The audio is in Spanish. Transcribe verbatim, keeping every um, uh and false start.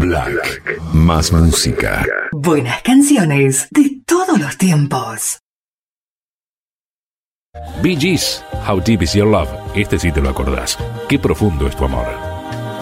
Black. Más música. Buenas canciones de todos los tiempos. Bee Gees, How Deep Is Your Love. Este sí te lo acordás. Qué profundo es tu amor.